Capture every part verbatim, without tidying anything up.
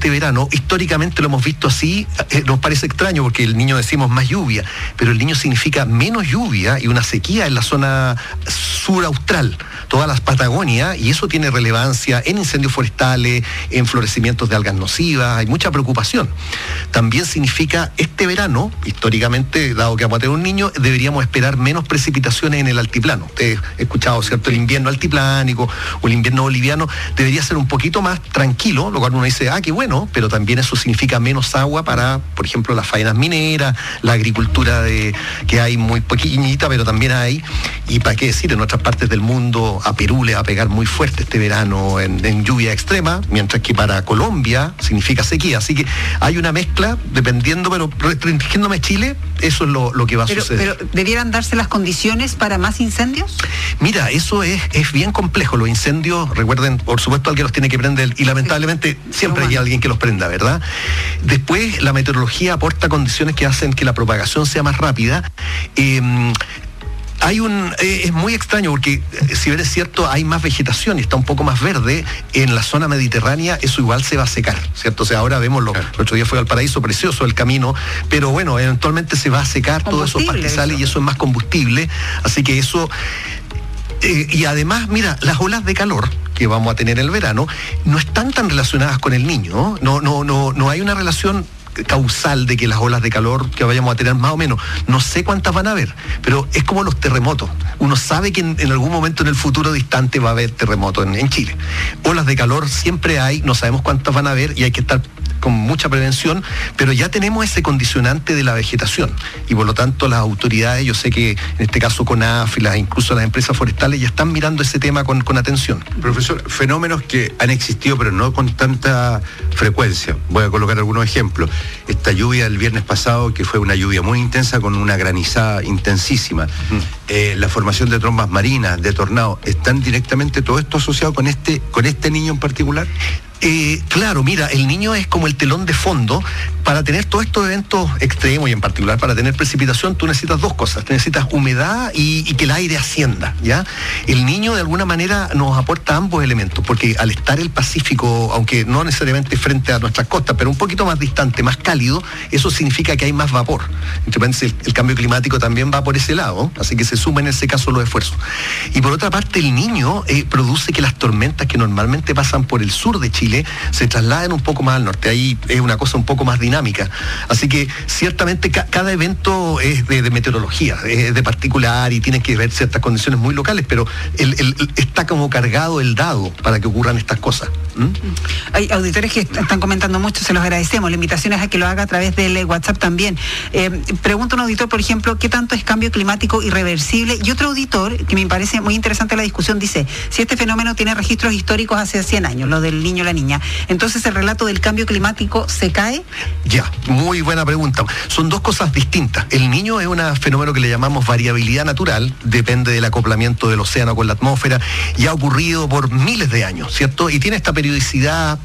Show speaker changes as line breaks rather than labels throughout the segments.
este verano, históricamente lo hemos visto así, eh, nos parece extraño porque el Niño decimos más lluvia, pero el Niño significa menos lluvia y una sequía en la zona sur austral, toda la Patagonia, y eso tiene relevancia en incendios forestales, en florecimientos de algas nocivas, hay mucha preocupación. También significa este verano, históricamente, dado que vamos a tener un niño, deberíamos esperar menos precipitaciones en el altiplano. Ustedes han escuchado, ¿cierto? El invierno altiplánico o el invierno boliviano debería ser un poquito más tranquilo, lo cual uno dice, ah, qué bueno, pero también eso significa menos agua para, por ejemplo, las faenas mineras, la agricultura de, que hay muy pequeñita, pero también hay, y para qué decir, en otras partes del mundo a Perú le va a pegar muy fuerte este verano en, en lluvia extrema, mientras que para Colombia significa sequía. Así que hay una mezcla, dependiendo, pero restringiéndome Chile, eso es lo, lo que va a
pero,
suceder.
¿Pero debieran darse las condiciones para más incendios?
Mira, eso es, es bien complejo. Los incendios, recuerden, por supuesto alguien los tiene que prender y lamentablemente sí, siempre hay alguien que los prenda, ¿verdad? Después la meteorología aporta condiciones que hacen que la propagación sea más rápida. Eh, Hay un, eh, es muy extraño porque, eh, si bien es cierto, hay más vegetación y está un poco más verde, en la zona mediterránea eso igual se va a secar, ¿cierto? O sea, ahora vemos, lo, claro. El otro día fue al Paraíso, precioso el camino, pero bueno, eventualmente se va a secar todos esos pastizales eso. Y eso es más combustible, así que eso... Eh, y además, mira, las olas de calor que vamos a tener el verano no están tan relacionadas con el Niño, no, no, no, no hay una relación causal de que las olas de calor que vayamos a tener más o menos, no sé cuántas van a haber, pero es como los terremotos. Uno sabe que en, en algún momento en el futuro distante va a haber terremotos en, en Chile. Olas de calor siempre hay, no sabemos cuántas van a haber y hay que estar con mucha prevención, pero ya tenemos ese condicionante de la vegetación y por lo tanto las autoridades, yo sé que en este caso CONAF y las, incluso las empresas forestales ya están mirando ese tema con, con atención.
Profesor, fenómenos que han existido pero no con tanta frecuencia. Voy a colocar algunos ejemplos. Esta lluvia del viernes pasado, que fue una lluvia muy intensa con una granizada intensísima, mm. eh, la formación de trombas marinas, de tornados, ¿están directamente todo esto asociado con este, con este niño en particular?
Eh, claro, mira, el Niño es como el telón de fondo. Para tener todos estos eventos extremos y en particular para tener precipitación, tú necesitas dos cosas. Necesitas humedad y, y que el aire ascienda, ¿ya? El Niño de alguna manera nos aporta ambos elementos, porque al estar el Pacífico, aunque no necesariamente frente a nuestras costas, pero un poquito más distante, más cálido, eso significa que hay más vapor. Entonces el, el cambio climático también va por ese lado, así que se suman en ese caso los esfuerzos. Y por otra parte, el Niño eh, produce que las tormentas que normalmente pasan por el sur de Chile se trasladen un poco más al norte. Ahí es una cosa un poco más dinámica. Así que ciertamente ca- cada evento es de, de meteorología, es de particular y tiene que ver ciertas condiciones muy locales, pero el, el, el, está como cargado el dado para que ocurran estas cosas. ¿Mm?
Hay auditores que están comentando mucho, se los agradecemos. La invitación es a que lo haga a través del WhatsApp también. Eh, pregunta un auditor, por ejemplo, ¿qué tanto es cambio climático irreversible? Y otro auditor, que me parece muy interesante la discusión, dice, si este fenómeno tiene registros históricos hace cien años, lo del niño o la niña, entonces el relato del cambio climático se cae.
Ya, muy buena pregunta. Son dos cosas distintas. El Niño es un fenómeno que le llamamos variabilidad natural, depende del acoplamiento del océano con la atmósfera y ha ocurrido por miles de años, ¿cierto? Y tiene esta periodicidad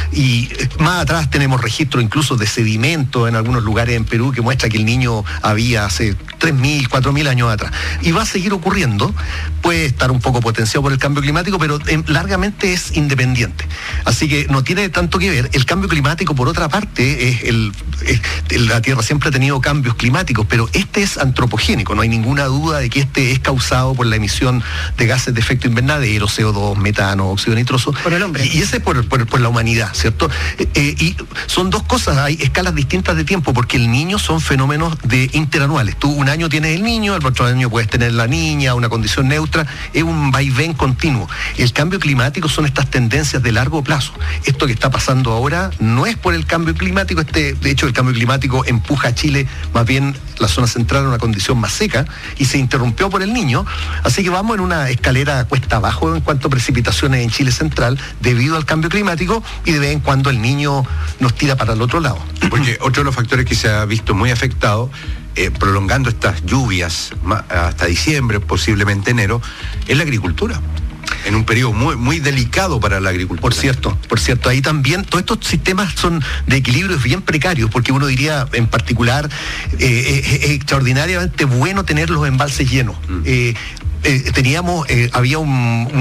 y más atrás tenemos registros incluso de sedimento en algunos lugares en Perú que muestra que el Niño había hace tres mil, cuatro mil años atrás. Y va a seguir ocurriendo, puede estar un poco potenciado por el cambio climático, pero eh, largamente es independiente. Así que no tiene tanto que ver. El cambio climático, por otra parte, es el, es, la Tierra siempre ha tenido cambios climáticos, pero este es antropogénico, no hay ninguna duda de que este es causado por la emisión de gases de efecto invernadero, C O dos, metano, óxido nitroso.
Por el hombre.
Y, y ese por, por, por la humanidad, ¿cierto? Eh, eh, y son dos cosas, hay escalas distintas de tiempo, porque el Niño son fenómenos de interanuales. Tú un año tienes el niño, el otro año puedes tener la niña, una condición neutra, es un vaivén continuo. El cambio climático son estas tendencias de largo plazo. Esto que está pasando ahora no es por el cambio climático, este, de hecho el cambio climático empuja a Chile, más bien la zona central, a una condición más seca y se interrumpió por el Niño, así que vamos en una escalera cuesta abajo en cuanto a precipitaciones en Chile central debido al cambio climático y de vez en cuando el Niño nos tira para el otro lado.
Porque otro de los factores que se ha visto muy afectado, eh, prolongando estas lluvias hasta diciembre, posiblemente enero, es la agricultura. En un periodo muy, muy delicado para la agricultura.
Por cierto, por cierto, ahí también todos estos sistemas son de equilibrios bien precarios, porque uno diría en particular, eh, es, es extraordinariamente bueno tener los embalses llenos. Mm. Eh, Eh, teníamos, eh, había un, una,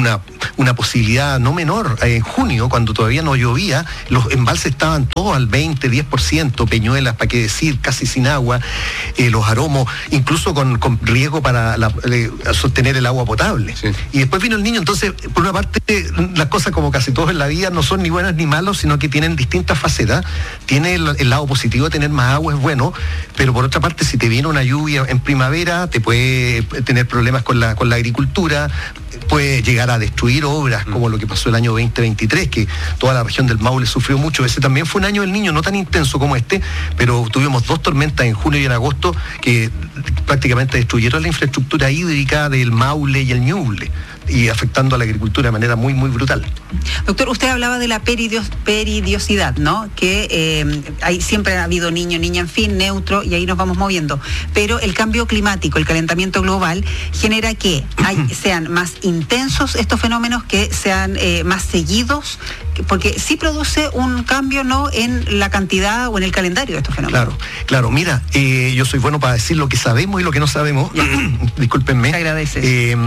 una posibilidad no menor. En junio, cuando todavía no llovía, los embalses estaban todos al veinte, diez por ciento, Peñuelas, para qué decir, casi sin agua, eh, los aromos, incluso con, con riesgo para la, eh, sostener el agua potable. Sí. Y después vino el niño. Entonces, por una parte, las cosas, como casi todos en la vida, no son ni buenas ni malas, sino que tienen distintas facetas. Tiene el, el lado positivo de tener más agua, es bueno, pero por otra parte, si te viene una lluvia en primavera, te puede tener problemas con la, con la agricultura, puede llegar a destruir obras, como lo que pasó el año veinte veintitrés, que toda la región del Maule sufrió mucho. Ese también fue un año del niño, no tan intenso como este, pero tuvimos dos tormentas en junio y en agosto que prácticamente destruyeron la infraestructura hídrica del Maule y el Ñuble, y afectando a la agricultura de manera muy, muy brutal.
Doctor, usted hablaba de la peridios, peridiosidad, ¿no? Que eh, hay, siempre ha habido niño, niña, en fin, neutro, y ahí nos vamos moviendo. Pero el cambio climático, el calentamiento global, genera que hay, sean más intensos estos fenómenos, que sean eh, más seguidos, porque sí produce un cambio, ¿no?, en la cantidad o en el calendario de estos fenómenos.
Claro, claro. Mira, eh, yo soy bueno para decir lo que sabemos y lo que no sabemos. Discúlpenme.
Te agradece.
Eh,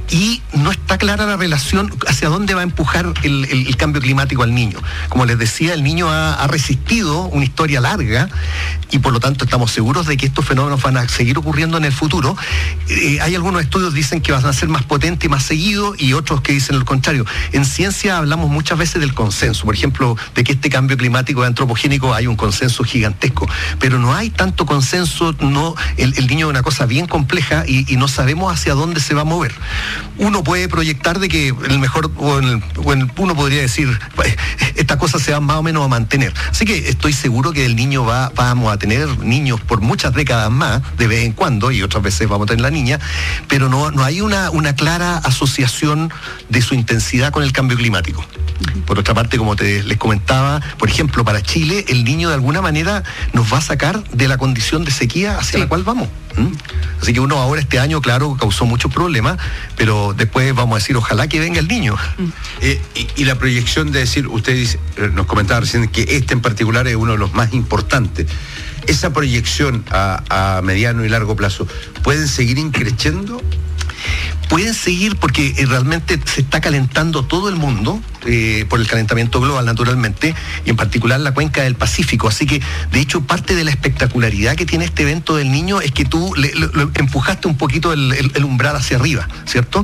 y no está clara la relación hacia dónde va a empujar el, el, el cambio climático al niño. Como les decía, el niño ha, ha resistido una historia larga y por lo tanto estamos seguros de que estos fenómenos van a seguir ocurriendo en el futuro. Eh, hay algunos estudios que dicen que van a ser más potentes y más seguidos, y otros que dicen lo contrario. En ciencia hablamos muchas veces del consenso, por ejemplo, de que este cambio climático es antropogénico. Hay un consenso gigantesco, pero no hay tanto consenso. No, el, el niño es una cosa bien compleja y, y no sabemos hacia dónde se va a mover. Uno puede proyectar de que el mejor, o en el, o en el, uno podría decir, esta cosa se va más o menos a mantener. Así que estoy seguro que el niño va, vamos a tener niños por muchas décadas más, de vez en cuando, y otras veces vamos a tener la niña, pero no, no hay una, una clara asociación de su intensidad con el cambio climático. Por otra parte, como te, les comentaba, por ejemplo, para Chile, el niño de alguna manera nos va a sacar de la condición de sequía hacia sí. la cual vamos. ¿Mm? Así que uno ahora este año, claro, causó muchos problemas, pero después vamos a decir, ojalá que venga el niño.
Mm. Eh, y, y la proyección de decir, usted dice, nos comentaba recién que este en particular es uno de los más importantes. Esa proyección a, a mediano y largo plazo, ¿pueden seguir increciendo?
Pueden seguir porque eh, realmente se está calentando todo el mundo eh, por el calentamiento global, naturalmente, y en particular la cuenca del Pacífico. Así que, de hecho, parte de la espectacularidad que tiene este evento del niño es que tú le, le, le empujaste un poquito el, el, el umbral hacia arriba, ¿cierto?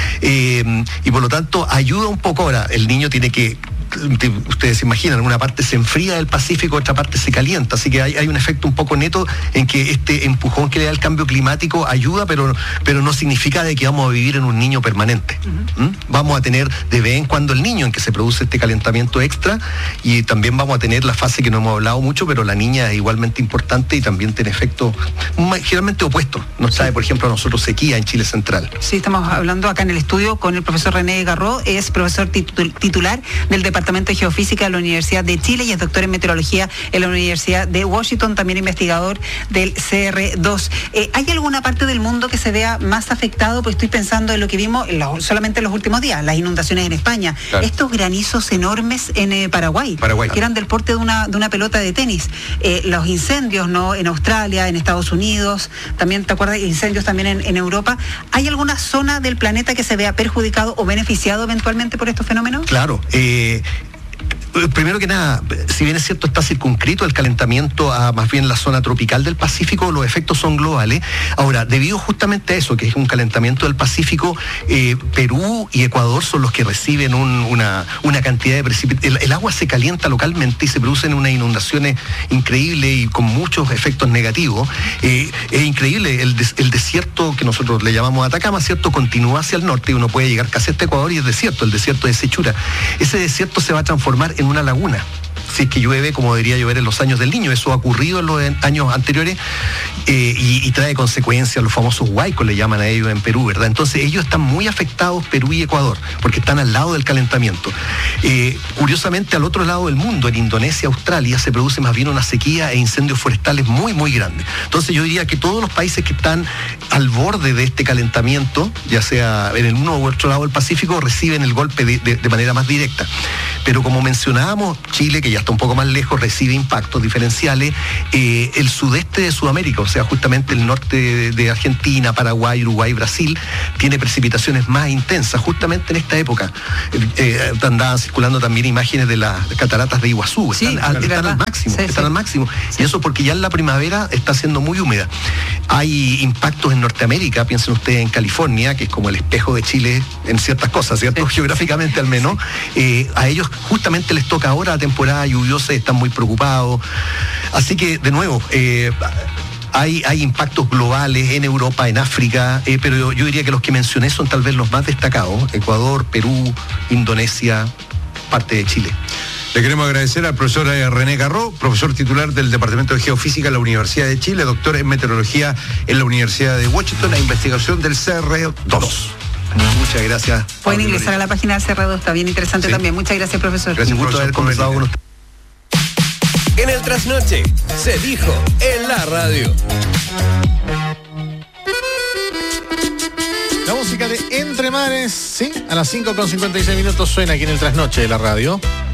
Eh, y por lo tanto ayuda un poco. Ahora, el niño tiene que... Ustedes se imaginan, una parte se enfría del Pacífico, otra parte se calienta, así que hay, hay un efecto un poco neto en que este empujón que le da el cambio climático ayuda, pero, pero no significa de que vamos a vivir en un niño permanente. Uh-huh. ¿Mm? Vamos a tener de vez en cuando el niño en que se produce este calentamiento extra, y también vamos a tener la fase que no hemos hablado mucho, pero la niña es igualmente importante y también tiene efectos generalmente opuestos. Nos trae, por ejemplo, a nosotros sequía en Chile central.
Sí, estamos hablando acá en el estudio con el profesor René Garró, es profesor titul- titular del Departamento de Geofísica de la Universidad de Chile y es doctor en Meteorología en la Universidad de Washington, también investigador del C R dos. Eh, ¿Hay alguna parte del mundo que se vea más afectado? Pues estoy pensando en lo que vimos en lo, solamente en los últimos días, las inundaciones en España, claro. Estos granizos enormes en eh, Paraguay, Paraguay, que eran del porte de una, de una pelota de tenis, eh, los incendios, ¿no?, en Australia, en Estados Unidos, también, ¿te acuerdas? Incendios también en, en Europa. ¿Hay alguna zona del planeta que se vea perjudicado o beneficiado eventualmente por estos fenómenos?
Claro, eh... primero que nada, si bien es cierto está circunscrito el calentamiento a más bien la zona tropical del Pacífico, los efectos son globales. Ahora, debido justamente a eso, que es un calentamiento del Pacífico, eh, Perú y Ecuador son los que reciben un, una, una cantidad de precipitaciones. El, el agua se calienta localmente y se producen unas inundaciones increíbles y con muchos efectos negativos. Eh, es increíble, el, des, el desierto que nosotros le llamamos Atacama, ¿cierto?, continúa hacia el norte y uno puede llegar casi hasta Ecuador y es desierto, el desierto de Sechura. Ese desierto se va a transformar en una laguna, si es que llueve como debería llover en los años del niño. Eso ha ocurrido en los años anteriores eh, y, y trae consecuencias, los famosos huaicos le llaman a ellos en Perú, ¿verdad? Entonces ellos están muy afectados, Perú y Ecuador, porque están al lado del calentamiento. Eh, curiosamente, al otro lado del mundo, en Indonesia, Australia, se produce más bien una sequía e incendios forestales muy, muy grandes. Entonces yo diría que todos los países que están al borde de este calentamiento, ya sea en el uno u otro lado del Pacífico, reciben el golpe de, de, de manera más directa. Pero como mencionábamos, Chile, que ya está un poco más lejos, recibe impactos diferenciales. Eh, el sudeste de Sudamérica, o sea, justamente el norte de, de Argentina, Paraguay, Uruguay, Brasil, tiene precipitaciones más intensas, justamente en esta época. Eh, andaban circulando también imágenes de las cataratas de Iguazú,
sí,
están, al, están al máximo, sí, están sí. al máximo. Sí. Y eso porque ya en la primavera está siendo muy húmeda. Hay impactos en Norteamérica, piensen ustedes en California, que es como el espejo de Chile en ciertas cosas, ¿cierto? Sí. Geográficamente al menos. Sí. Eh, a ellos justamente les toca ahora la temporada lluviosa y están muy preocupados. Así que, de nuevo, eh, Hay, hay impactos globales en Europa, en África, eh, pero yo, yo diría que los que mencioné son tal vez los más destacados: Ecuador, Perú, Indonesia, parte de Chile.
Le queremos agradecer al profesor René Garró, profesor titular del Departamento de Geofísica de la Universidad de Chile, doctor en Meteorología en la Universidad de Washington, e investigación del C R dos.
Muchas gracias.
Pueden ingresar a la página del C R dos, está bien interesante, sí. También. Muchas gracias, profesor.
Gracias, un gusto haber conversado con usted.
En el Trasnoche se dijo en la radio.
La música de Entre Mares, sí, a las cinco con cincuenta y seis minutos suena aquí en el Trasnoche de la radio.